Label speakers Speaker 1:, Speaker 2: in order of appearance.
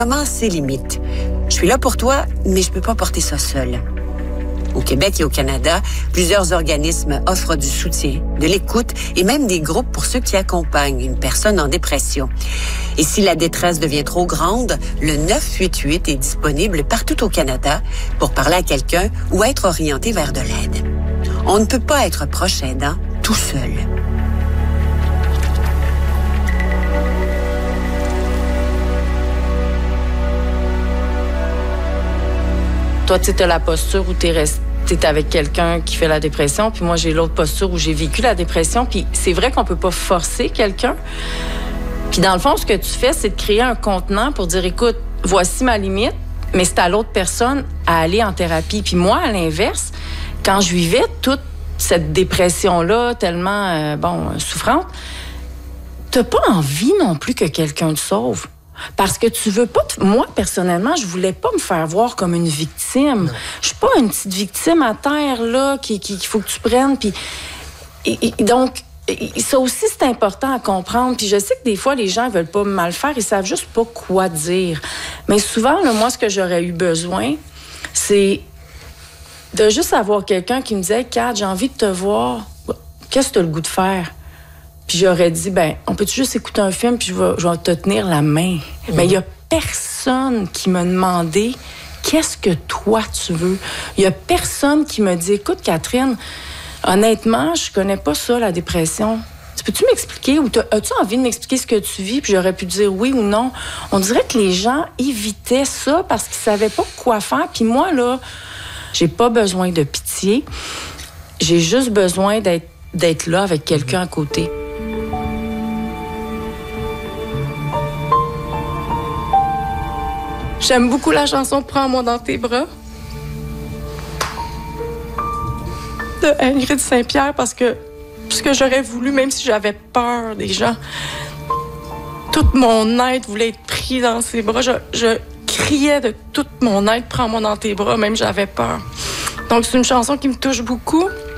Speaker 1: Comment ses limites? Je suis là pour toi, mais je peux pas porter ça seule. Au Québec et au Canada, plusieurs organismes offrent du soutien, de l'écoute et même des groupes pour ceux qui accompagnent une personne en dépression. Et si la détresse devient trop grande, le 988 est disponible partout au Canada pour parler à quelqu'un ou être orienté vers de l'aide. On ne peut pas être proche aidant tout seul.
Speaker 2: Toi, tu sais, as la posture où t'es avec quelqu'un qui fait la dépression, puis moi, j'ai l'autre posture où j'ai vécu la dépression, puis c'est vrai qu'on peut pas forcer quelqu'un. Puis dans le fond, ce que tu fais, c'est de créer un contenant pour dire, écoute, voici ma limite, mais c'est à l'autre personne à aller en thérapie. Puis moi, à l'inverse, quand je vivais toute cette dépression-là, tellement, souffrante, t'as pas envie non plus que quelqu'un te sauve. Parce que tu veux pas... Moi, personnellement, je voulais pas me faire voir comme une victime. Non. Je suis pas une petite victime à terre, là, qu'il faut que tu prennes. Puis, donc, ça aussi, c'est important à comprendre. Puis je sais que des fois, les gens veulent pas mal faire. Ils savent juste pas quoi dire. Mais souvent, là, moi, ce que j'aurais eu besoin, c'est de juste avoir quelqu'un qui me disait « Kat, j'ai envie de te voir. Qu'est-ce que tu as le goût de faire? » Puis j'aurais dit, on peut-tu juste écouter un film puis je vais te tenir la main. Mais il y a personne qui m'a demandé qu'est-ce que toi tu veux. Il y a personne qui me dit, écoute Catherine, honnêtement, je connais pas ça, la dépression. Peux-tu m'expliquer ou as-tu envie de m'expliquer ce que tu vis? Puis j'aurais pu dire oui ou non. On dirait que les gens évitaient ça parce qu'ils savaient pas quoi faire. Puis moi, là, j'ai pas besoin de pitié. J'ai juste besoin d'être là avec quelqu'un à côté. J'aime beaucoup la chanson « Prends-moi dans tes bras » de Ingrid Saint-Pierre parce que ce que j'aurais voulu, même si j'avais peur des gens, toute mon être voulait être pris dans ses bras. Je criais de toute mon être « Prends-moi dans tes bras », même j'avais peur. Donc c'est une chanson qui me touche beaucoup.